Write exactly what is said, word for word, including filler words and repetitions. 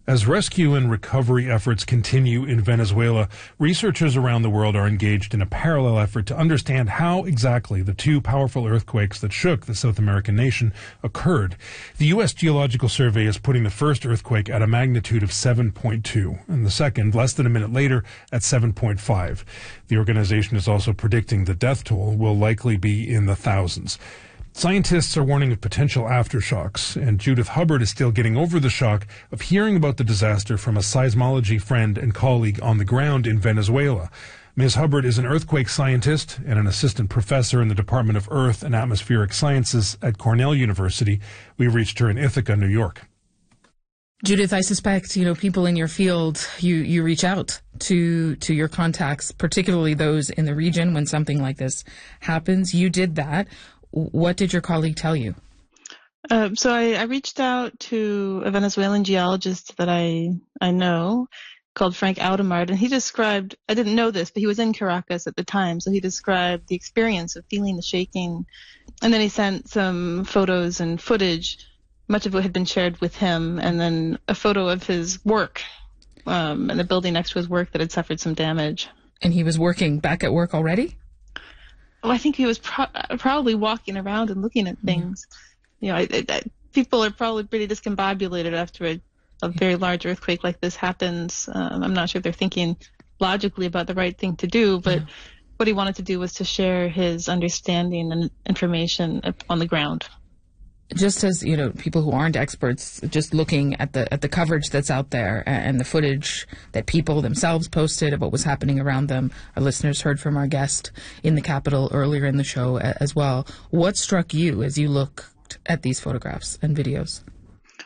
As rescue and recovery efforts continue in Venezuela, researchers around the world are engaged in a parallel effort to understand how exactly the two powerful earthquakes that shook the South American nation occurred. The U S Geological Survey is putting the first earthquake at a magnitude of seven point two, and the second, less than a minute later, at seven point five. The organization is also predicting the death toll will likely be in the thousands. Scientists are warning of potential aftershocks, and Judith Hubbard is still getting over the shock of hearing about the disaster from a seismology friend and colleague on the ground in Venezuela. Miz Hubbard is an earthquake scientist and an assistant professor in the Department of Earth and Atmospheric Sciences at Cornell University. We reached her in Ithaca, New York. Judith, I suspect, you know, people in your field, you, you reach out to to your contacts, particularly those in the region when something like this happens. You did that. What did your colleague tell you? Uh, so I, I reached out to a Venezuelan geologist that I I know called Frank Audemard, and he described, I didn't know this, but he was in Caracas at the time, so he described the experience of feeling the shaking. And then he sent some photos and footage, much of it had been shared with him, and then a photo of his work um, and the building next to his work that had suffered some damage. And he was working back at work already? Oh, I think he was pro- probably walking around and looking at things. Mm-hmm. You know, I, I, I, people are probably pretty discombobulated after a, a very large earthquake like this happens. Um, I'm not sure they're thinking logically about the right thing to do, but yeah. What he wanted to do was to share his understanding and information on the ground. Just as, you know, people who aren't experts, just looking at the at the coverage that's out there and the footage that people themselves posted of what was happening around them, our listeners heard from our guest in the Capitol earlier in the show as well. What struck you as you looked at these photographs and videos?